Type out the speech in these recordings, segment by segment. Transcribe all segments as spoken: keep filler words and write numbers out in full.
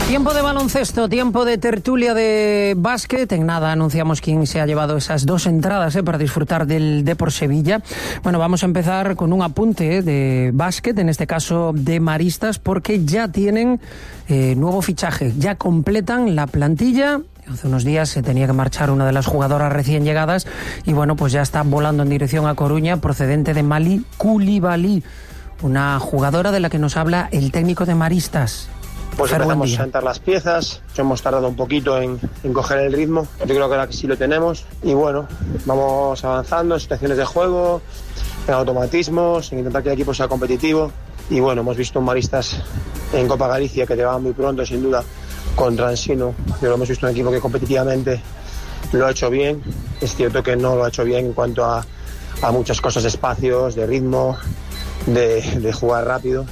Tiempo de baloncesto, tiempo de tertulia de básquet. En nada anunciamos quién se ha llevado esas dos entradas eh, para disfrutar del Depor Sevilla. Bueno, vamos a empezar con un apunte eh, de básquet, en este caso de Maristas, porque ya tienen eh, nuevo fichaje, ya completan la plantilla. Hace unos días se tenía que marchar una de las jugadoras recién llegadas y bueno, pues ya está volando en dirección a Coruña, procedente de Mali, Coulibaly, una jugadora de la que nos habla el técnico de Maristas. Pues empezamos a sentar las piezas, hemos tardado un poquito en, en coger el ritmo, yo creo que ahora que sí lo tenemos y bueno, vamos avanzando en situaciones de juego, en automatismos, en intentar que el equipo sea competitivo y bueno, hemos visto un Maristas en Copa Galicia que te va muy pronto sin duda contra Ensino, pero hemos visto un equipo que competitivamente lo ha hecho bien, es cierto que no lo ha hecho bien en cuanto a, a muchas cosas de espacios, de ritmo, de, de jugar rápido.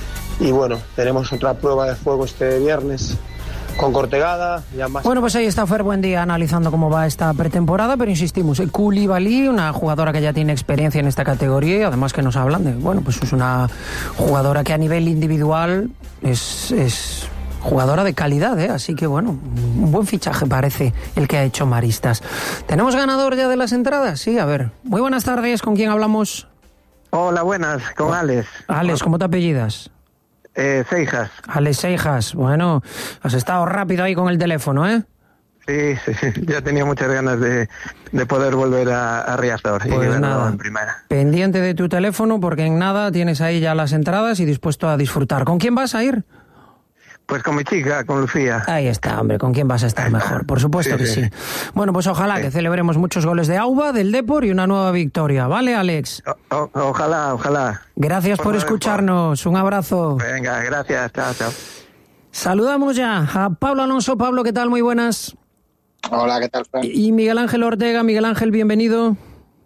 Y bueno, tenemos otra prueba de fuego este viernes con Cortegada. Ya más... Bueno, pues ahí está Fer Buendía analizando cómo va esta pretemporada, pero insistimos, el Coulibaly, una jugadora que ya tiene experiencia en esta categoría y además que nos hablan de, bueno, pues es una jugadora que a nivel individual es, es jugadora de calidad, ¿eh? Así que bueno, un buen fichaje parece el que ha hecho Maristas. ¿Tenemos ganador ya de las entradas? Sí, a ver. Muy buenas tardes, ¿con quién hablamos? Hola, buenas, con oh. Alex. Alex, ¿cómo te apellidas? Eh, Seijas. Alex Seijas, bueno, has estado rápido ahí con el teléfono, ¿eh? Sí, sí, sí. Ya tenía muchas ganas de, de poder volver a, a Riazor. Pues y nada, en primera. Pendiente de tu teléfono porque en nada tienes ahí ya las entradas y dispuesto a disfrutar. ¿Con quién vas a ir? Pues con mi chica, con Lucía. Ahí está, hombre, ¿con quién vas a estar mejor? Por supuesto sí, que sí. sí. Bueno, pues ojalá sí. que celebremos muchos goles de Auba, del Depor y una nueva victoria, ¿vale, Alex? O, o, ojalá, ojalá. Gracias por, por escucharnos, por... un abrazo. Venga, gracias, chao, chao. Saludamos ya a Pablo Alonso. Pablo, ¿qué tal? Muy buenas. Hola, ¿qué tal, Fran? Y Miguel Ángel Ortega. Miguel Ángel, bienvenido.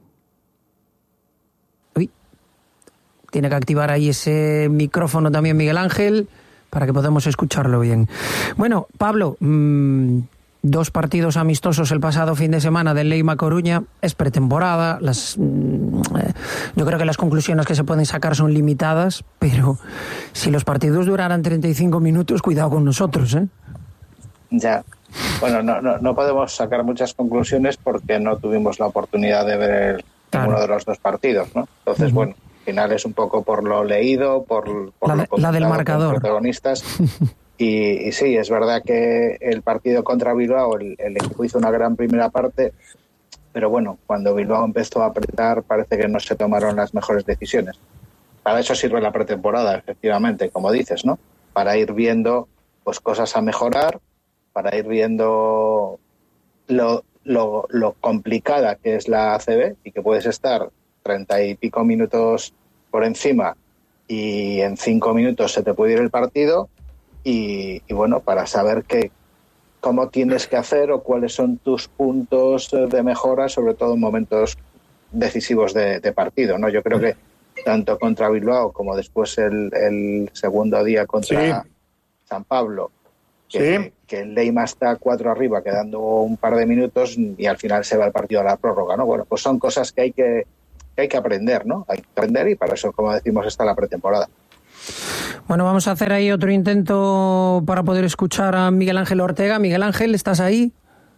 Uy, tiene que activar ahí ese micrófono también Miguel Ángel, para que podamos escucharlo bien. Bueno, Pablo, mmm, dos partidos amistosos el pasado fin de semana del Leima Coruña, es pretemporada, las, mmm, eh, yo creo que las conclusiones que se pueden sacar son limitadas, pero si los partidos duraran treinta y cinco minutos, cuidado con nosotros, ¿eh? Ya, bueno, no, no, no podemos sacar muchas conclusiones porque no tuvimos la oportunidad de ver claro. uno de los dos partidos, ¿no? Entonces, uh-huh. bueno, final es un poco por lo leído, por, por la, lo la del marcador. Por protagonistas. y, y sí, es verdad que el partido contra Bilbao, el, el equipo hizo una gran primera parte, pero bueno, cuando Bilbao empezó a apretar parece que no se tomaron las mejores decisiones. Para eso sirve la pretemporada, efectivamente, como dices, ¿no? Para ir viendo pues cosas a mejorar, para ir viendo lo, lo, lo complicada que es la A C B y que puedes estar treinta y pico minutos por encima y en cinco minutos se te puede ir el partido y, y bueno, para saber que, cómo tienes que hacer o cuáles son tus puntos de mejora, sobre todo en momentos decisivos de, de partido, ¿no? Yo creo que tanto contra Bilbao como después el, el segundo día contra sí. San Pablo, que, sí. que el Leima está cuatro arriba quedando un par de minutos y al final se va el partido a la prórroga, ¿no? Bueno, pues son cosas que hay que que hay que aprender, ¿no? Hay que aprender y para eso, como decimos, está la pretemporada. Bueno, vamos a hacer ahí otro intento para poder escuchar a Miguel Ángel Ortega. Miguel Ángel, ¿estás ahí?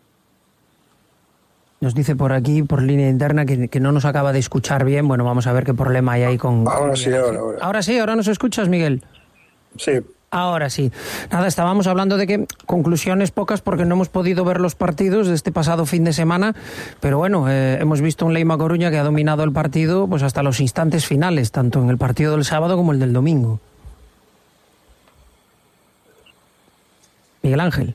Nos dice por aquí, por línea interna, que, que no nos acaba de escuchar bien. Bueno, vamos a ver qué problema hay ahí con... Ahora con sí, ahora, ahora. Ahora sí, ahora nos escuchas, Miguel. Sí. Ahora sí. Nada, estábamos hablando de que conclusiones pocas porque no hemos podido ver los partidos de este pasado fin de semana, pero bueno, eh, hemos visto un Leima Coruña que ha dominado el partido pues hasta los instantes finales, tanto en el partido del sábado como el del domingo. Miguel Ángel.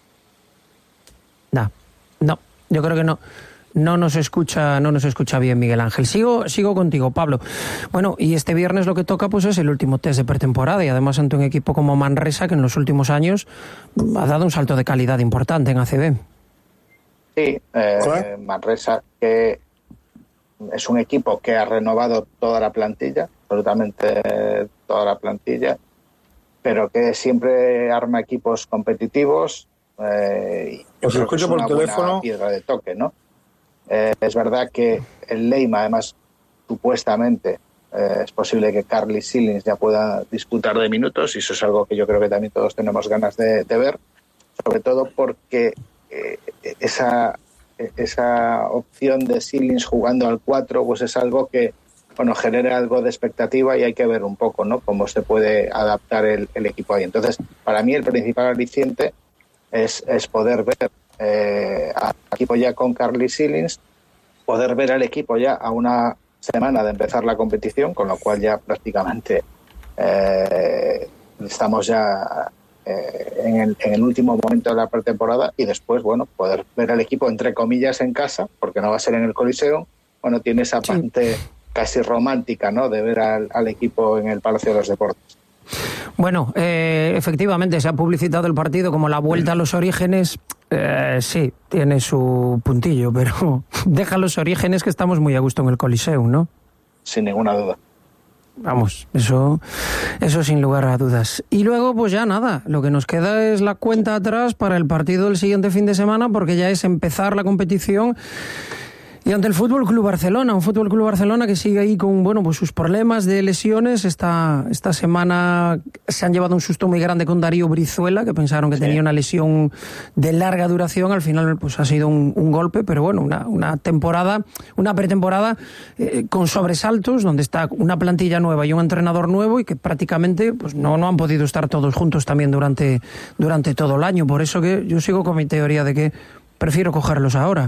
No, no, yo creo que no. No nos escucha, no nos escucha bien Miguel Ángel. Sigo, sigo contigo, Pablo. Bueno, y este viernes lo que toca pues es el último test de pretemporada y además ante un equipo como Manresa que en los últimos años ha dado un salto de calidad importante en A C B. Sí, eh, Manresa que es un equipo que ha renovado toda la plantilla, absolutamente toda la plantilla, pero que siempre arma equipos competitivos. Eh, y Os escucho por teléfono. Piedra de toque, ¿no? Eh, es verdad que el Leima, además, supuestamente Eh, es posible que Carly Sillins ya pueda disputar de minutos y eso es algo que yo creo que también todos tenemos ganas de, de ver, sobre todo porque eh, esa, esa opción de Sillins jugando al cuatro pues es algo que bueno, genera algo de expectativa y hay que ver un poco, ¿no?, cómo se puede adaptar el, el equipo ahí. Entonces, para mí el principal aliciente es, es poder ver eh, al equipo ya con Carly Sillins, poder ver al equipo ya a una semana de empezar la competición, con lo cual ya prácticamente eh, estamos ya eh, en, el, en el último momento de la pretemporada y después, bueno, poder ver al equipo entre comillas en casa, porque no va a ser en el Coliseo. Bueno, tiene esa parte sí. casi romántica, ¿no?, de ver al, al equipo en el Palacio de los Deportes. Bueno, eh, efectivamente se ha publicitado el partido como la vuelta a los orígenes. Eh, sí, tiene su puntillo, pero deja los orígenes que estamos muy a gusto en el Coliseum, ¿no? Sin ninguna duda. Vamos, eso, eso sin lugar a dudas. Y luego, pues ya nada, lo que nos queda es la cuenta atrás para el partido del siguiente fin de semana, porque ya es empezar la competición. Y ante el Fútbol Club Barcelona, un Fútbol Club Barcelona que sigue ahí con, bueno, pues sus problemas de lesiones. Esta, esta semana se han llevado un susto muy grande con Darío Brizuela, que pensaron que sí. tenía una lesión de larga duración. Al final, pues ha sido un, un golpe, pero bueno, una, una temporada, una pretemporada eh, con sobresaltos, donde está una plantilla nueva y un entrenador nuevo y que prácticamente, pues no, no han podido estar todos juntos también durante, durante todo el año. Por eso que yo sigo con mi teoría de que prefiero cogerlos ahora.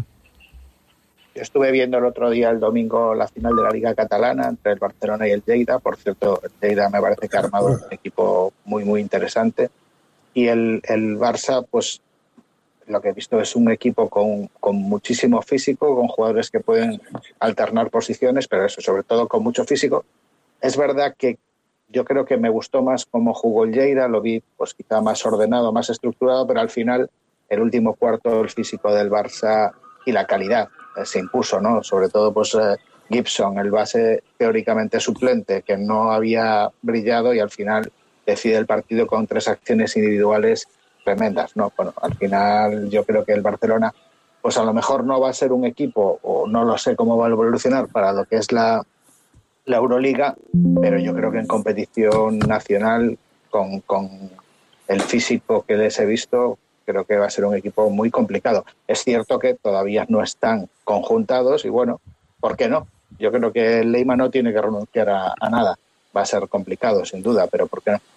Yo estuve viendo el otro día, el domingo, la final de la Liga Catalana entre el Barcelona y el Lleida. Por cierto, el Lleida me parece que ha armado un equipo muy, muy interesante. Y el, el Barça, pues lo que he visto es un equipo con, con muchísimo físico, con jugadores que pueden alternar posiciones, pero eso, sobre todo con mucho físico. Es verdad que yo creo que me gustó más cómo jugó el Lleida, lo vi pues quizá más ordenado, más estructurado, pero al final el último cuarto, el físico del Barça y la calidad se impuso, ¿no? Sobre todo pues eh, Gibson, el base teóricamente suplente, que no había brillado y al final decide el partido con tres acciones individuales tremendas, ¿no? Bueno, al final yo creo que el Barcelona pues a lo mejor no va a ser un equipo, o no lo sé cómo va a evolucionar para lo que es la, la Euroliga, pero yo creo que en competición nacional con, con el físico que les he visto, creo que va a ser un equipo muy complicado. Es cierto que todavía no están conjuntados y bueno, ¿por qué no? Yo creo que el Leyma no tiene que renunciar a, a nada. Va a ser complicado, sin duda, pero ¿por qué no?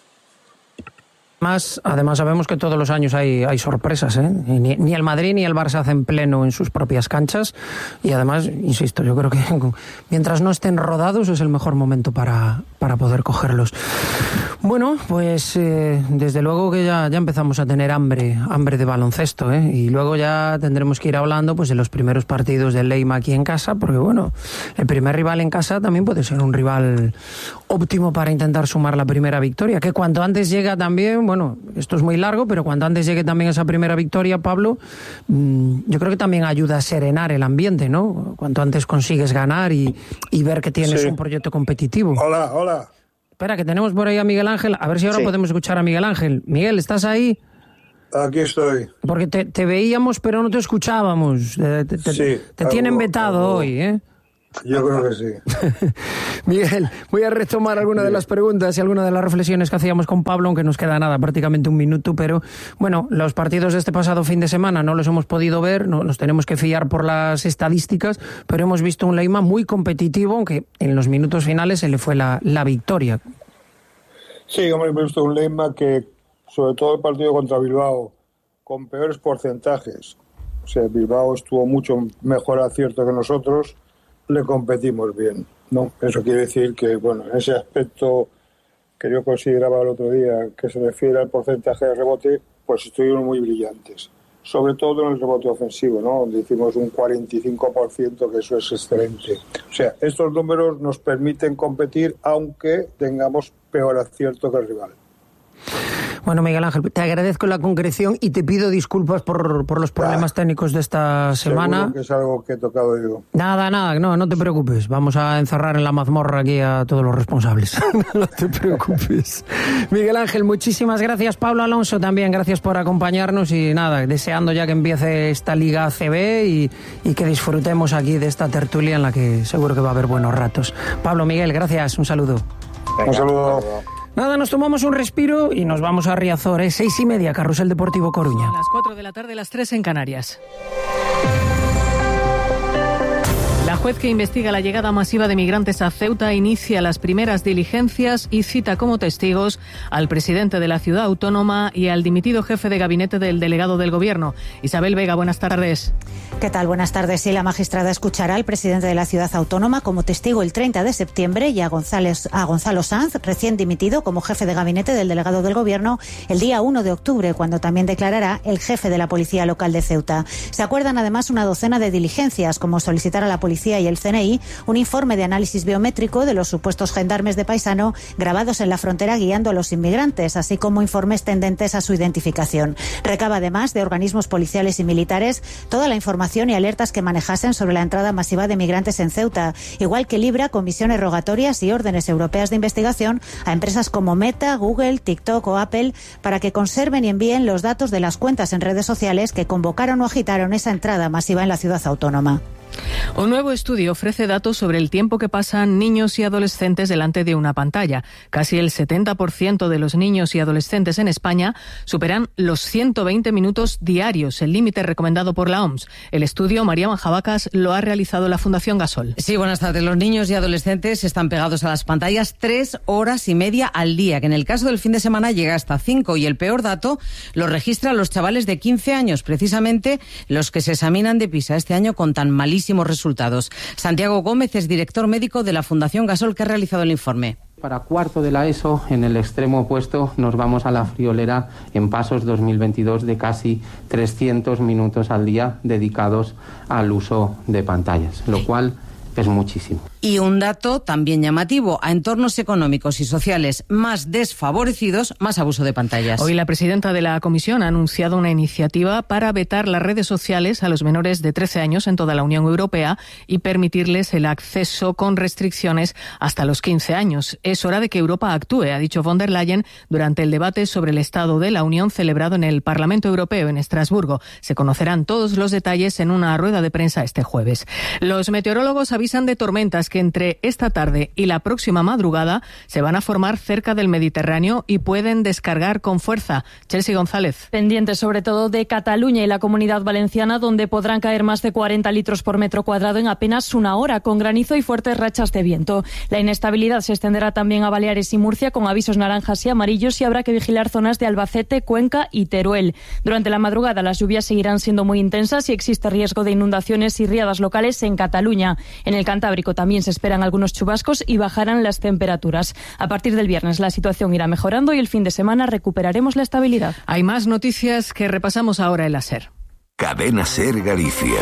Además, además sabemos que todos los años hay, hay sorpresas, ¿eh? Ni, ni el Madrid ni el Barça hacen pleno en sus propias canchas y además, insisto, yo creo que mientras no estén rodados es el mejor momento para, para poder cogerlos. Bueno, pues eh, desde luego que ya, ya empezamos a tener hambre, hambre de baloncesto, ¿eh? Y luego ya tendremos que ir hablando pues de los primeros partidos del Leyma aquí en casa, porque bueno, el primer rival en casa también puede ser un rival óptimo para intentar sumar la primera victoria, que cuanto antes llega también. Bueno, esto es muy largo, pero cuando antes llegue también esa primera victoria, Pablo, yo creo que también ayuda a serenar el ambiente, ¿no? Cuanto antes consigues ganar y, y ver que tienes sí. un proyecto competitivo. Hola, hola. Espera, que tenemos por ahí a Miguel Ángel. A ver si ahora sí. podemos escuchar a Miguel Ángel. Miguel, ¿estás ahí? Aquí estoy. Porque te, te veíamos, pero no te escuchábamos. Te, te, sí, te tienen algo, vetado algo. hoy, ¿eh? Yo creo que sí. Miguel, voy a retomar alguna de las preguntas y alguna de las reflexiones que hacíamos con Pablo, aunque nos queda nada, prácticamente un minuto, pero bueno, los partidos de este pasado fin de semana no los hemos podido ver, no, nos tenemos que fiar por las estadísticas, pero hemos visto un Leyma muy competitivo, aunque en los minutos finales se le fue la, la victoria. Sí, hombre, hemos visto un Leyma que, sobre todo el partido contra Bilbao, con peores porcentajes, o sea, Bilbao estuvo mucho mejor acierto que nosotros, le competimos bien, ¿no? Eso quiere decir que, bueno, en ese aspecto que yo consideraba el otro día, que se refiere al porcentaje de rebote, pues estuvieron muy brillantes. Sobre todo en el rebote ofensivo, ¿no? Donde hicimos un cuarenta y cinco por ciento, que eso es excelente. O sea, estos números nos permiten competir, aunque tengamos peor acierto que el rival. Bueno, Miguel Ángel, te agradezco la concreción y te pido disculpas por, por los problemas ah, técnicos de esta semana. Seguro que es algo que he tocado yo. Nada, nada, no, no te preocupes. Vamos a encerrar en la mazmorra aquí a todos los responsables. No te preocupes. Miguel Ángel, muchísimas gracias. Pablo Alonso también, gracias por acompañarnos y nada, deseando ya que empiece esta Liga A C B y, y que disfrutemos aquí de esta tertulia en la que seguro que va a haber buenos ratos. Pablo, Miguel, gracias, un saludo. Venga, un saludo. Nada, nos tomamos un respiro y nos vamos a Riazor, ¿eh? Seis y media, Carrusel Deportivo Coruña. A las cuatro de la tarde, las tres en Canarias. La juez que investiga la llegada masiva de migrantes a Ceuta inicia las primeras diligencias y cita como testigos al presidente de la ciudad autónoma y al dimitido jefe de gabinete del delegado del gobierno. Isabel Vega, buenas tardes. ¿Qué tal? Buenas tardes. Sí, la magistrada escuchará al presidente de la ciudad autónoma como testigo el treinta de septiembre y a, González, a Gonzalo Sanz, recién dimitido como jefe de gabinete del delegado del gobierno, el día uno de octubre, cuando también declarará el jefe de la policía local de Ceuta. Se acuerdan además una docena de diligencias, como solicitar a la policía y el C N I un informe de análisis biométrico de los supuestos gendarmes de Paisano grabados en la frontera guiando a los inmigrantes, así como informes tendentes a su identificación. Recaba además de organismos policiales y militares toda la información y alertas que manejasen sobre la entrada masiva de migrantes en Ceuta, igual que libra comisiones rogatorias y órdenes europeas de investigación a empresas como Meta, Google, TikTok o Apple para que conserven y envíen los datos de las cuentas en redes sociales que convocaron o agitaron esa entrada masiva en la ciudad autónoma. Un nuevo estudio ofrece datos sobre el tiempo que pasan niños y adolescentes delante de una pantalla. Casi el setenta por ciento de los niños y adolescentes en España superan los ciento veinte minutos diarios, el límite recomendado por la O M S. El estudio, María Manjabacas, lo ha realizado la Fundación Gasol. Sí, buenas tardes. Los niños y adolescentes están pegados a las pantallas tres horas y media al día, que en el caso del fin de semana llega hasta cinco, y el peor dato lo registran los chavales de quince años, precisamente los que se examinan de PISA este año con tan malísimos resultados. Santiago Gómez es director médico de la Fundación Gasol, que ha realizado el informe. Para cuarto de la ESO, en el extremo opuesto, nos vamos a la friolera en pasos dos mil veintidós de casi trescientos minutos al día dedicados al uso de pantallas, lo cual es muchísimo. Y un dato también llamativo: a entornos económicos y sociales más desfavorecidos, más abuso de pantallas. Hoy la presidenta de la Comisión ha anunciado una iniciativa para vetar las redes sociales a los menores de trece años en toda la Unión Europea y permitirles el acceso con restricciones hasta los quince años. Es hora de que Europa actúe, ha dicho von der Leyen durante el debate sobre el Estado de la Unión celebrado en el Parlamento Europeo en Estrasburgo. Se conocerán todos los detalles en una rueda de prensa este jueves. Los meteorólogos avisan de tormentas que entre esta tarde y la próxima madrugada se van a formar cerca del Mediterráneo y pueden descargar con fuerza. Chelsea González. Pendientes sobre todo de Cataluña y la Comunidad Valenciana, donde podrán caer más de cuarenta litros por metro cuadrado en apenas una hora, con granizo y fuertes rachas de viento. La inestabilidad se extenderá también a Baleares y Murcia, con avisos naranjas y amarillos, y habrá que vigilar zonas de Albacete, Cuenca y Teruel. Durante la madrugada las lluvias seguirán siendo muy intensas y existe riesgo de inundaciones y riadas locales en Cataluña. En el Cantábrico también se esperan algunos chubascos y bajarán las temperaturas. A partir del viernes la situación irá mejorando y el fin de semana recuperaremos la estabilidad. Hay más noticias que repasamos ahora en la SER. Cadena SER Galicia.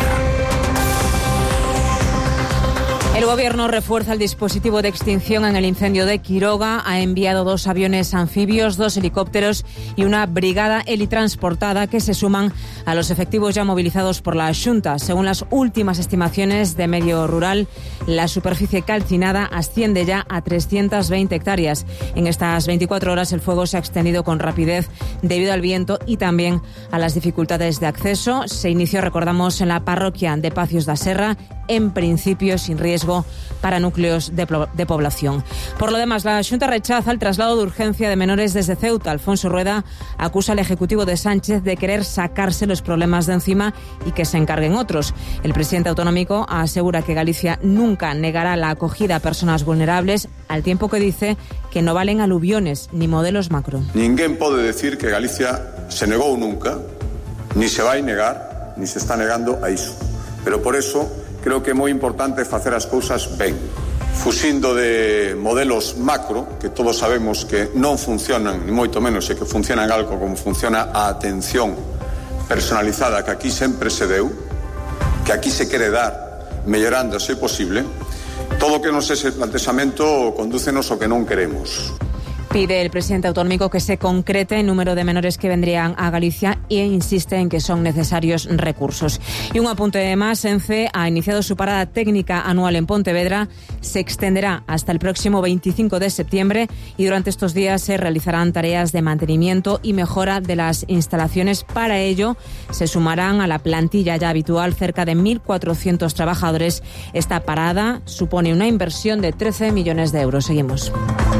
El Gobierno refuerza el dispositivo de extinción en el incendio de Quiroga. Ha enviado dos aviones anfibios, dos helicópteros y una brigada helitransportada que se suman a los efectivos ya movilizados por la Xunta. Según las últimas estimaciones de Medio Rural, la superficie calcinada asciende ya a trescientas veinte hectáreas. En estas veinticuatro horas el fuego se ha extendido con rapidez debido al viento y también a las dificultades de acceso. Se inició, recordamos, en la parroquia de Pacios da Serra, en principio sin riesgo para núcleos de, de población. Por lo demás, la Xunta rechaza el traslado de urgencia de menores desde Ceuta. Alfonso Rueda acusa al Ejecutivo de Sánchez de querer sacarse los problemas de encima y que se encarguen otros. El presidente autonómico asegura que Galicia nunca negará la acogida a personas vulnerables, al tiempo que dice que no valen aluviones ni modelos macro. Ninguén pode decir que Galicia se negou nunca, ni se vai negar, ni se está negando a iso. Pero por eso creo que é moi importante facer as cousas ben, fuxindo de modelos macro, que todos sabemos que non funcionan, ni moito menos, e que funcionan algo como funciona a atención personalizada que aquí sempre se deu, que aquí se quere dar, mellorando se é posible. Todo o que nos ese plantexamento condúcenos ao que non queremos. Pide el presidente autonómico que se concrete el número de menores que vendrían a Galicia e insiste en que son necesarios recursos. Y un apunte más, ENCE ha iniciado su parada técnica anual en Pontevedra. Se extenderá hasta el próximo veinticinco de septiembre y durante estos días se realizarán tareas de mantenimiento y mejora de las instalaciones. Para ello se sumarán a la plantilla ya habitual cerca de mil cuatrocientos trabajadores. Esta parada supone una inversión de trece millones de euros. Seguimos.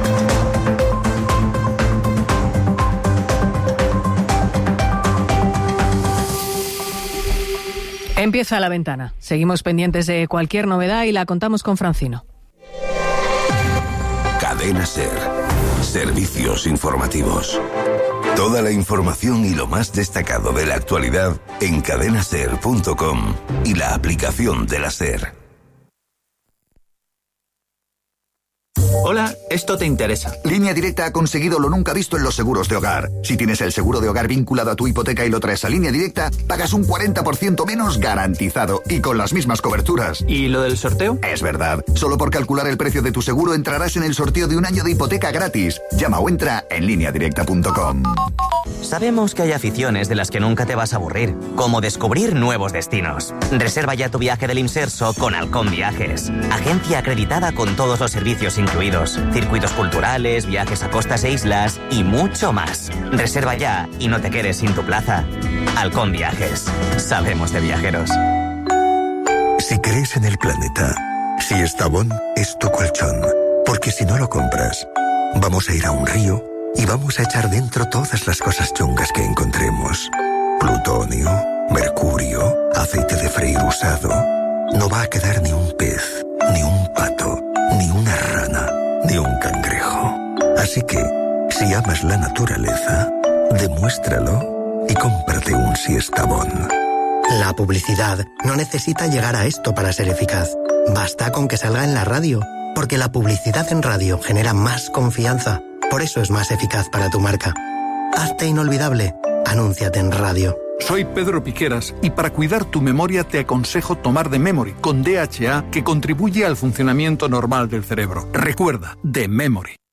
Empieza La Ventana. Seguimos pendientes de cualquier novedad y la contamos con Francino. Cadena SER. Servicios informativos. Toda la información y lo más destacado de la actualidad en cadena ser punto com y la aplicación de la SER. Hola, esto te interesa. Línea Directa ha conseguido lo nunca visto en los seguros de hogar. Si tienes el seguro de hogar vinculado a tu hipoteca y lo traes a Línea Directa, pagas un cuarenta por ciento menos garantizado y con las mismas coberturas. ¿Y lo del sorteo? Es verdad. Solo por calcular el precio de tu seguro entrarás en el sorteo de un año de hipoteca gratis. Llama o entra en línea directa punto com. Sabemos que hay aficiones de las que nunca te vas a aburrir, como descubrir nuevos destinos. Reserva ya tu viaje del Imserso con Halcón Viajes, agencia acreditada con todos los servicios incluidos, circuitos culturales, viajes a costas e islas y mucho más. Reserva ya y no te quedes sin tu plaza. Halcón Viajes, sabemos de viajeros. Si crees en el planeta, si Estabón es tu colchón, porque si no lo compras, vamos a ir a un río y vamos a echar dentro todas las cosas chungas que encontremos. Plutonio, mercurio, aceite de freír usado. No va a quedar ni un pez, ni un pato, ni una rana, ni un cangrejo. Así que, si amas la naturaleza, demuéstralo y cómprate un Siestabón. La publicidad no necesita llegar a esto para ser eficaz. Basta con que salga en la radio, porque la publicidad en radio genera más confianza. Por eso es más eficaz para tu marca. Hazte inolvidable. Anúnciate en radio. Soy Pedro Piqueras y para cuidar tu memoria te aconsejo tomar The Memory con D H A, que contribuye al funcionamiento normal del cerebro. Recuerda, The Memory.